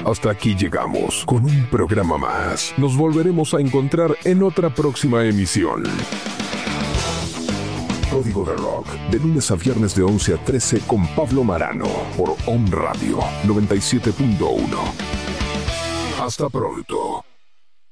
Hasta aquí llegamos con un programa más. Nos volveremos a encontrar en otra próxima emisión. Código de Rock, de lunes a viernes de 11 a 13 con Pablo Marano, por Om Radio 97.1. Hasta pronto.